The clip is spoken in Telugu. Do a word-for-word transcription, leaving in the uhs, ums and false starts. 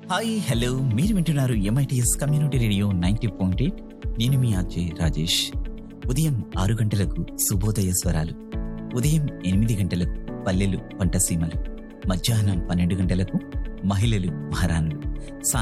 హాయ్ హలో మీరు వింటున్నారు MITS community radio ninety point eight. నేను మీ ఆర్జే రాజేష్. ఉదయం ఆరు గంటలకు శుభోదయ స్వరాలు, ఉదయం ఎనిమిది గంటలకు పల్లెలు పంటసీమలు, మధ్యాహ్నం పన్నెండు గంటలకు మహిళలు మహారాణులు,